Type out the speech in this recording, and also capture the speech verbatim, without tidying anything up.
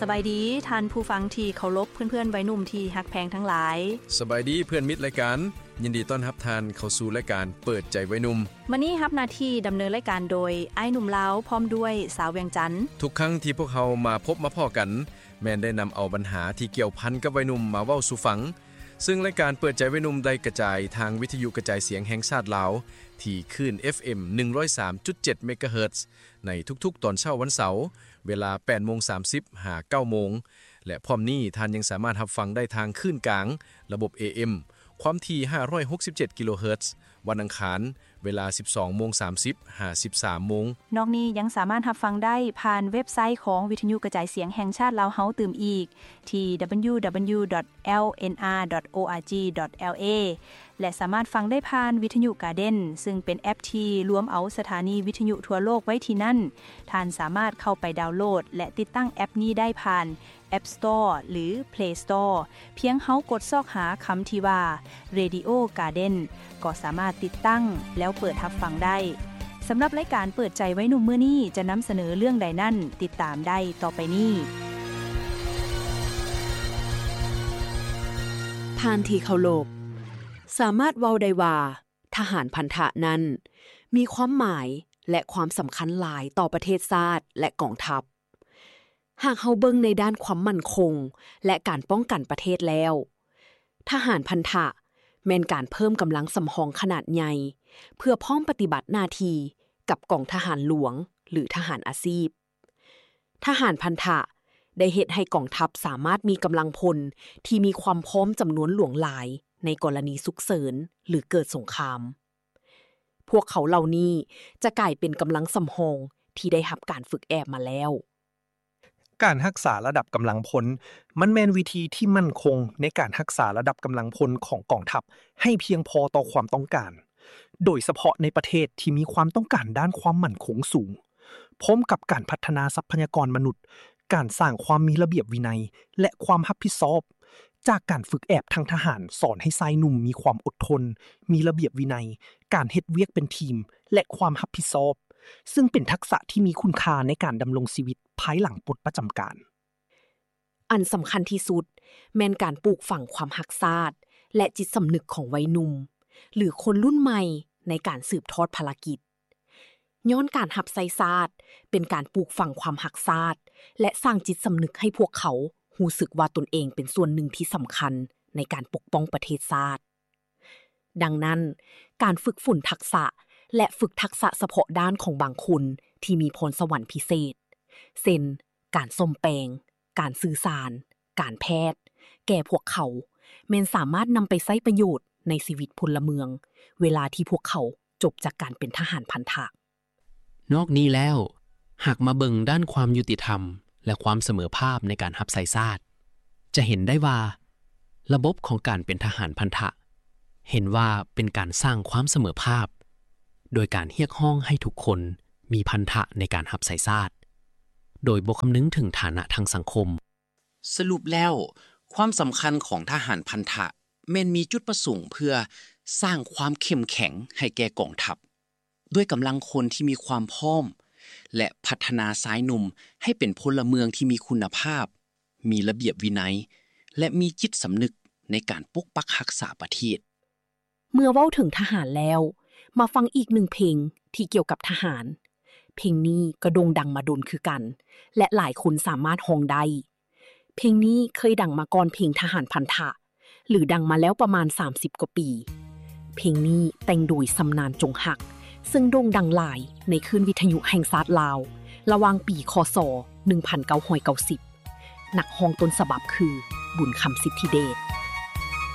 สบายดีท่านผู้ฟังที่เคารพเพื่อนๆวัยหนุ่มที่ฮักแพงทั้งหลายสบายดีเพื่อนมิตรรายการยินดีต้อนรับท่านเข้าสู่รายการเปิดใจวัยหนุ่มมื้อนี้รับหน้าที่ดำเนินรายการโดยอ้ายหนุ่มลาวพร้อมด้วยสาวเวียงจันทน์ทุกครั้งที่พวกเรามาพบมาพ้อกันแม่นได้นําเอาปัญหาที่เกี่ยวพันกับวัยหนุ่มมาเว้าสู่ฟังซึ่งรายการเปิดใจวัยหนุ่มได้กระจายทางวิทยุกระจายเสียงแห่งชาติลาวที่คลื่น เอฟ เอ็ม หนึ่งร้อยสามจุดเจ็ด เมกะเฮิรตซ์ในทุกๆตอนเช้าวันเสาร์เวลา แปดโมงสามสิบ ถึง เก้าโมงและพร้อมนี้ท่านยังสามารถรับฟังได้ทางคลื่นกลางระบบ เอ เอ็ม ความถี่ห้าร้อยหกสิบเจ็ดกิโลเฮิรตซ์วันอังคารเวลา สิบสองโมงสามสิบ ถึง สิบสามโมงนอกนี้ยังสามารถรับฟังได้ผ่านเว็บไซต์ของวิทยุกระจายเสียงแห่งชาติลาวเฮาตื่มอีกที่ ดับเบิลยู ดับเบิลยู ดอท แอล เอ็น อาร์ ดอท โอ อาร์ จี ดอท แอล เอ และสามารถฟังได้ผ่านวิทยุกาเดนซึ่งเป็นแอปที่รวมเอาสถานีวิทยุทั่วโลกไว้ที่นั่นท่านสามารถเข้าไปดาวน์โหลดและติดตั้งแอปนี้ได้ผ่าน App Store หรือ Play Store เพียงเฮากดซอกหาคำที่ว่า Radio Garden ก็สามารถติดตั้งแล้วเปิดรับฟังได้สำหรับรายการเปิดใจไว้หนุ่มมื้อนี้จะนำเสนอเรื่องใดนั่นติดตามได้ต่อไปนี้ท่านที่เคารพสามารถเว้าได้ว่าทหารพันธะนั้นมีความหมายและความสำคัญหลายต่อประเทศชาติและกองทัพหากเฮาเบิ่งในด้านความมั่นคงและการป้องกันประเทศแล้วทหารพันธะแม่นการเพิ่มกำลังสำรองขนาดใหญ่เพื่อพร้อมปฏิบัติหน้าที่กับกองทหารหลวงหรือทหารอาชีพทหารพันธะได้เฮ็ดให้กองทัพสามารถมีกำลังพลที่มีความพร้อมจำนวนหลวงหลายในกรณีฉุกเฉินหรือเกิดสงครามพวกเขาเหล่านี้จะกลายเป็นกำลังสำรองที่ได้รับการฝึกแอบมาแล้วการรักษาระดับกำลังพลมันแม่นวิธีที่มั่นคงในการรักษาระดับกำลังพลของกองทัพให้เพียงพอต่อความต้องการโดยเฉพาะในประเทศที่มีความต้องการด้านความมั่นคงสูงพร้อมกับการพัฒนาทรัพยากรมนุษย์การสร้างความมีระเบียบวินัยและความรับผิดชอบจากการฝึกแอบทางทหารสอนให้ชายหนุ่มมีความอดทนมีระเบียบวินัยการเฮ็ดเวียกเป็นทีมและความรับผิดชอบซึ่งเป็นทักษะที่มีคุณค่าในการดำรงชีวิตภายหลังปลดประจำการอันสำคัญที่สุดแม่นการปลูกฝังความรักชาติและจิตสำนึกของวัยหนุ่มหรือคนรุ่นใหม่ในการสืบทอดภารกิจย้อนการรับใช้ชาติเป็นการปลูกฝังความรักชาติและสร้างจิตสำนึกให้พวกเขารู้สึกว่าตนเองเป็นส่วนหนึ่งที่สำคัญในการปกป้องประเทศชาติดังนั้นการฝึกฝนทักษะและฝึกทักษะเฉพาะด้านของบางคนที่มีพรสวรรค์พิเศษเช่นการซ่อมแปลงการสื่อสารการแพทย์แก่พวกเขาแม้นสามารถนำไปใช้ประโยชน์ในชีวิตพลเมืองเวลาที่พวกเขาจบจากการเป็นทหารพันธะนอกนี้แล้วหากมาเบิ่งด้านความยุติธรรมและความเสมอภาคในการรับใช้ชาติจะเห็นได้ว่าระบบของการเป็นทหารพันธะเห็นว่าเป็นการสร้างความเสมอภาคโดยการเรียกร้องให้ทุกคนมีพันธะในการรับใช้ชาติโดยบ่คำนึงถึงฐานะทางสังคมสรุปแล้วความสำคัญของทหารพันธะแม่นมีจุดประสงค์เพื่อสร้างความเข้มแข็งให้แก่กองทัพด้วยกำลังคนที่มีความพร้อมและพัฒนาชายหนุ่มให้เป็นพลเมืองที่มีคุณภาพมีระเบียบวินัยและมีจิตสำนึกในการปกปักรักษาประเทศเมื่อเว้าถึงทหารแล้วมาฟังอีกหนึ่งเพลงที่เกี่ยวกับทหารเพลงนี้ก็โด่งดังมาโดนคือกันและหลายคนสามารถฮ้องได้เพลงนี้เคยดังมาก่อนเพลงทหารพันธะหรือดังมาแล้วประมาณสามสิบกว่าปีเพลงนี้แต่งโดยสำนานจงหักซึ่งโด่งดังหลายในคลื่นวิทยุแห่งชาติลาวระหว่างปีคศหนึ่งพันเก้าร้อยเก้าสิบนักฮ้องต้นฉบับคือบุญคำสิทธิเดช